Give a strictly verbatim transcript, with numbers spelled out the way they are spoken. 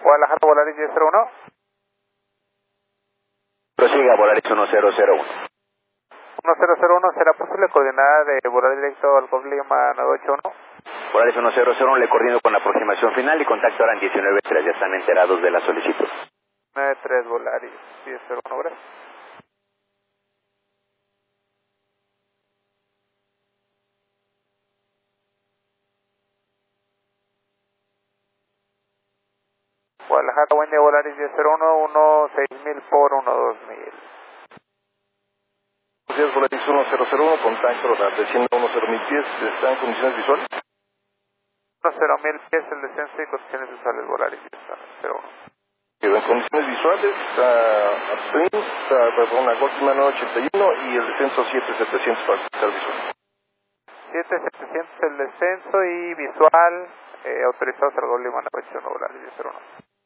Guadalajara, Volaris diez cero uno. Prosiga, Volaris uno cero cero uno. uno cero cero uno, ¿será posible coordinar de volar directo al Golf Lima nueve ocho uno? Volaris uno cero cero uno, le coordino con la aproximación final y contacto ahora en diecinueve tres, ya están enterados de la solicitud. nueve tres Volaris diez cero uno, gracias. Guadalajara, buen día, Volaris diez cero uno, uno seis mil por uno dos mil. Buenos días, Volaris uno cero cero uno, contacto desciendo uno cero mil pies, ¿está en condiciones visuales? uno cero mil pies el descenso y condiciones visuales, Volaris diez cero uno. Quedó en condiciones visuales, está upstream, está perdón, la Golf Lima nueve ochenta y uno y el descenso siete setecientos para estar visual. siete setecientos el descenso y visual, eh, autorizados al Golf Lima nueve ocho uno, Volaris diez cero uno.